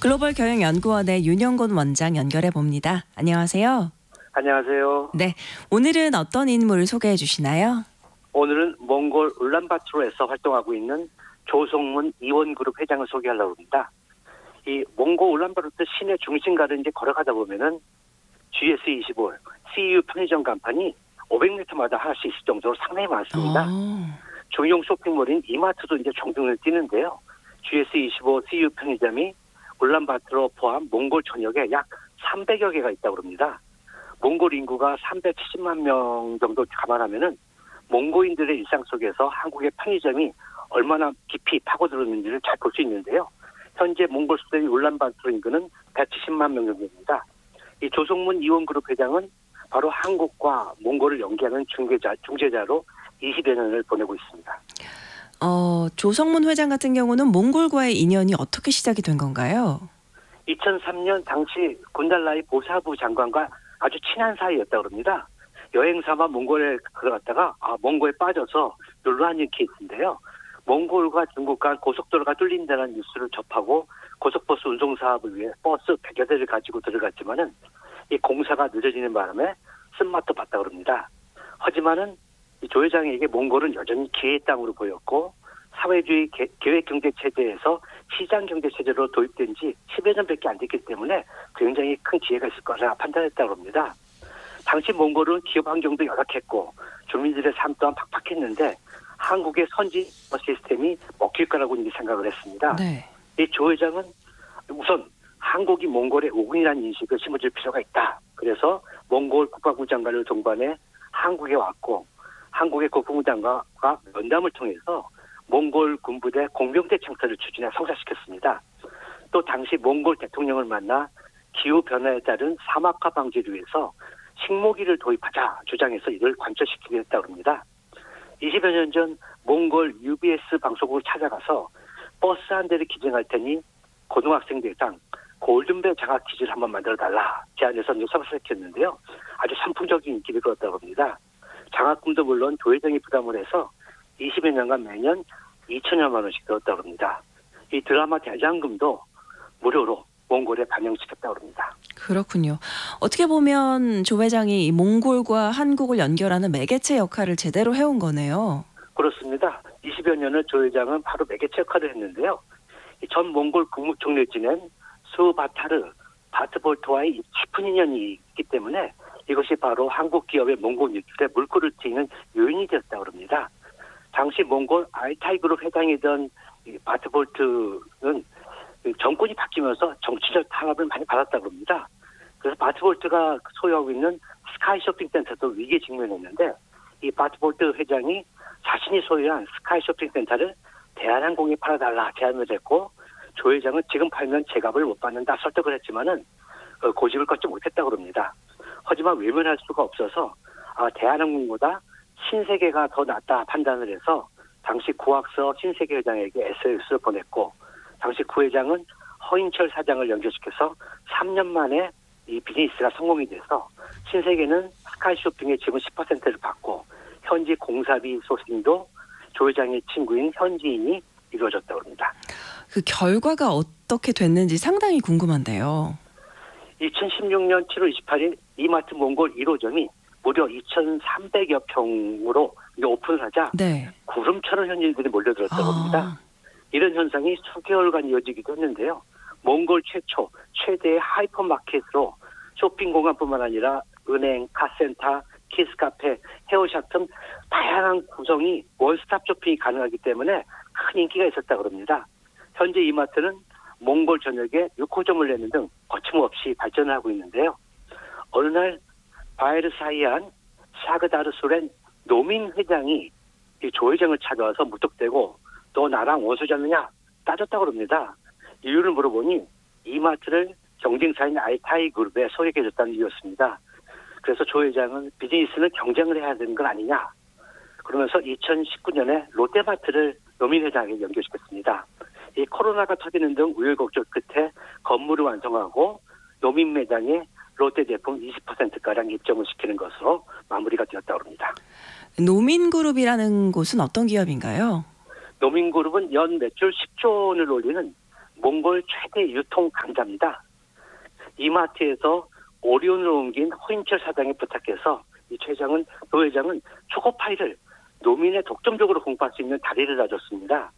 글로벌 경영연구원의 윤영곤 원장 연결해 봅니다. 안녕하세요. 안녕하세요. 네, 오늘은 어떤 인물을 소개해 주시나요? 오늘은 몽골 울란바토르에서 활동하고 있는 조성문 이원그룹 회장을 소개하려고 합니다. 이 몽골 울란바토르 시내 중심가를 이제 걸어가다 보면은 GS25, CU 편의점 간판이 500m마다 하나씩 있을 정도로 상당히 많습니다. 중용 쇼핑몰인 이마트도 이제 종등을 띄는데요. GS25, CU 편의점이 울란바토르 포함 몽골 전역에 약 300여 개가 있다고 합니다. 몽골 인구가 370만 명 정도 감안하면은 몽고인들의 일상 속에서 한국의 편의점이 얼마나 깊이 파고들었는지를 잘 볼 수 있는데요. 현재 몽골 수도인 울란바토르 인구는 170만 명 정도입니다. 이 조성문 이원그룹 회장은 바로 한국과 몽골을 연계하는 중재자로 20여 년을 보내고 있습니다. 조성문 회장 같은 경우는 몽골과의 인연이 어떻게 시작이 된 건가요? 2003년 당시 군달라이 보사부 장관과 아주 친한 사이였다고 합니다. 여행 삼아 몽골에 들어갔다가 몽골에 빠져서 놀러 앉은 케이스인데요. 몽골과 중국 간 고속도로가 뚫린다는 뉴스를 접하고 고속버스 운송 사업을 위해 버스 100여 대를 가지고 들어갔지만은 이 공사가 늦어지는 바람에 쓴맛도 봤다고 합니다. 하지만은 이 조 회장에게 몽골은 여전히 기회의 땅으로 보였고 사회주의 계획경제 체제에서 시장경제 체제로 도입된 지 10여 년밖에 안 됐기 때문에 굉장히 큰 기회가 있을 거라 판단했다고 합니다. 당시 몽골은 기업 환경도 열악했고 주민들의 삶 또한 팍팍했는데 한국의 선진 시스템이 먹힐 거라고 생각을 했습니다. 네. 이 조 회장은 우선 한국이 몽골의 오군이라는 인식을 심어줄 필요가 있다. 그래서 몽골 국방부 장관을 동반해 한국에 왔고 한국의 국방부 장관과 면담을 통해서 몽골 군부대 공병대 창설을 추진해 성사시켰습니다. 또 당시 몽골 대통령을 만나 기후변화에 따른 사막화 방지를 위해서 식모기를 도입하자 주장해서 이를 관철시키게 했다고 합니다. 20여 년 전 몽골 UBS 방송국을 찾아가서 버스 한 대를 기증할 테니 고등학생 대상 골든벨 장학 퀴즈를 한번 만들어달라 제안해서 성사시켰는데요. 아주 선풍적인 인기를 끌었다고 합니다. 장학금도 물론 조 회장이 부담을 해서 20여 년간 매년 2천여만 원씩 들었다고 합니다. 이 드라마 대장금도 무료로 몽골에 반영시켰다고 합니다. 그렇군요. 어떻게 보면 조 회장이 몽골과 한국을 연결하는 매개체 역할을 제대로 해온 거네요. 그렇습니다. 20여 년을 조 회장은 바로 매개체 역할을 했는데요. 전 몽골 국무총리를 지낸 수바타르 바트볼트와의 깊은 인연이 있기 때문에 이것이 바로 한국 기업의 몽골 유출에 물꼬를 트이는 요인이 되었다고 합니다. 당시 몽골 알타이그룹 회장이던 바트볼트는 정권이 바뀌면서 정치적 탄압을 많이 받았다고 합니다. 그래서 바트볼트가 소유하고 있는 스카이 쇼핑센터도 위기에 직면했는데 이 바트볼트 회장이 자신이 소유한 스카이 쇼핑센터를 대한항공에 팔아달라 제안을 했고 조 회장은 지금 팔면 제값을 못 받는다 설득을 했지만은 고집을 걷지 못했다고 합니다. 하지만 외면할 수가 없어서 대한항공보다 신세계가 더 낫다 판단을 해서 당시 구학서 신세계 회장에게 SOS를 보냈고 당시 구 회장은 허인철 사장을 연결시켜서 3년 만에 이 비즈니스가 성공이 돼서 신세계는 스카이쇼핑의 지분 10%를 받고 현지 공사비 소싱도 조 회장의 친구인 현지인이 이루어졌다고 합니다. 그 결과가 어떻게 됐는지 상당히 궁금한데요. 2016년 7월 28일 이마트 몽골 1호점이 무려 2,300여 평으로 오픈하자 네. 구름처럼 현지인들이 몰려들었다고 합니다. 이런 현상이 수개월간 이어지기도 했는데요. 몽골 최대의 하이퍼마켓으로 쇼핑 공간뿐만 아니라 은행, 카센터, 키스카페, 헤어샵 등 다양한 구성이 원스톱 쇼핑이 가능하기 때문에 큰 인기가 있었다고 합니다. 현재 이마트는 몽골 전역에 6호점을 내는 등 거침없이 발전을 하고 있는데요. 어느 날 바에르사이안 샤그다르수렌 노민 회장이 이 조 회장을 찾아와서 무턱대고 너 나랑 원수잖느냐 따졌다고 합니다. 이유를 물어보니 이마트를 경쟁사인 알타이 그룹에 소개해줬다는 이유였습니다. 그래서 조 회장은 비즈니스는 경쟁을 해야 되는 건 아니냐 그러면서 2019년에 롯데마트를 노민 회장에게 연결시켰습니다. 이 코로나가 터지는 등 우여곡절 끝에 건물을 완성하고 노민 매장에 롯데 제품 20%가량 입점을 시키는 것으로 마무리가 되었다고 합니다. 노민그룹이라는 곳은 어떤 기업인가요? 노민그룹은 연 매출 10조 원을 올리는 몽골 최대 유통 강자입니다. 이마트에서 오리온을 옮긴 허인철 사장이 부탁해서 이 노 회장은 초코파이를 노민에 독점적으로 공부할 수 있는 다리를 놔줬습니다.